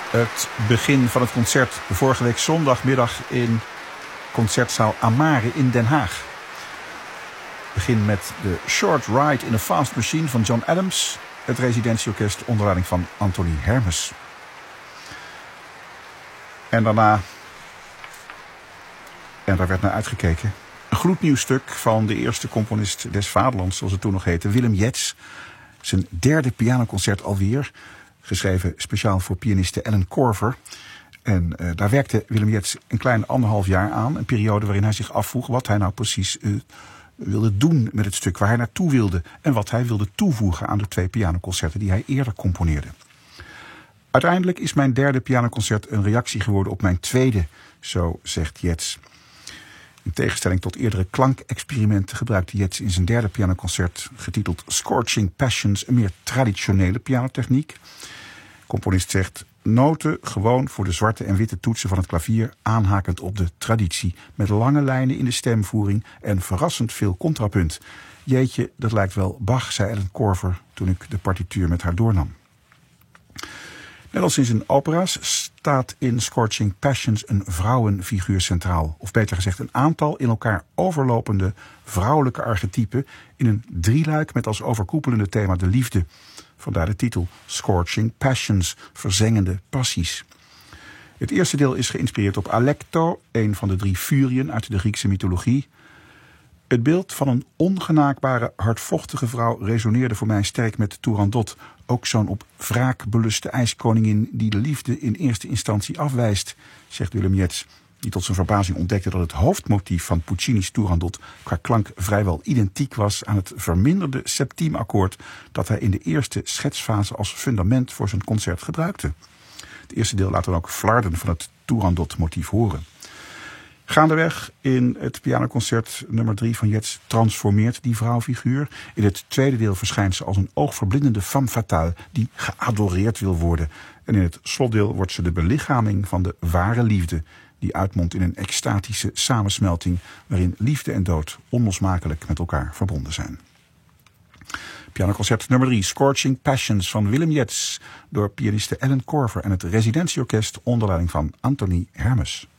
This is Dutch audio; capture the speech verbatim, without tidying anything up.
Het begin van het concert vorige week zondagmiddag in concertzaal Amare in Den Haag. Begin met de Short Ride in a Fast Machine van John Adams. Het residentieorkest onder leiding van Anthony Hermes. En daarna, en daar werd naar uitgekeken, een gloednieuw stuk van de eerste componist des vaderlands, zoals het toen nog heette, Willem Jetz. Zijn derde pianoconcert alweer, geschreven speciaal voor pianiste Ellen Korver. En uh, daar werkte Willem Jetz een klein anderhalf jaar aan. Een periode waarin hij zich afvroeg wat hij nou precies uh, wilde doen met het stuk, waar hij naartoe wilde. En wat hij wilde toevoegen aan de twee pianoconcerten die hij eerder componeerde. Uiteindelijk is mijn derde pianoconcert een reactie geworden op mijn tweede, zo zegt Jetz. In tegenstelling tot eerdere klankexperimenten gebruikte Jetz in zijn derde pianoconcert, getiteld Scorching Passions, een meer traditionele pianotechniek. De componist zegt: noten gewoon voor de zwarte en witte toetsen van het klavier, aanhakend op de traditie, met lange lijnen in de stemvoering en verrassend veel contrapunt. Jeetje, dat lijkt wel Bach, zei Ellen Korver toen ik de partituur met haar doornam. Net als in zijn opera's staat in Scorching Passions een vrouwenfiguur centraal. Of beter gezegd een aantal in elkaar overlopende vrouwelijke archetypen in een drieluik met als overkoepelende thema de liefde. Vandaar de titel Scorching Passions, verzengende passies. Het eerste deel is geïnspireerd op Alecto, een van de drie furien uit de Griekse mythologie. Het beeld van een ongenaakbare, hardvochtige vrouw resoneerde voor mij sterk met Turandot. Ook zo'n op wraak beluste ijskoningin die de liefde in eerste instantie afwijst, zegt Willem Jetz, die tot zijn verbazing ontdekte dat het hoofdmotief van Puccini's Turandot qua klank vrijwel identiek was aan het verminderde septiemakkoord dat hij in de eerste schetsfase als fundament voor zijn concert gebruikte. Het eerste deel laat dan ook flarden van het Turandot-motief horen. Gaandeweg in het pianoconcert nummer drie van Jetz transformeert die vrouwfiguur. In het tweede deel verschijnt ze als een oogverblindende femme fatale die geadoreerd wil worden. En in het slotdeel wordt ze de belichaming van de ware liefde, die uitmondt in een extatische samensmelting waarin liefde en dood onlosmakelijk met elkaar verbonden zijn. Pianoconcert nummer drie, Scorching Passions van Willem Jetz, door pianiste Ellen Korver en het residentieorkest onder leiding van Anthony Hermes.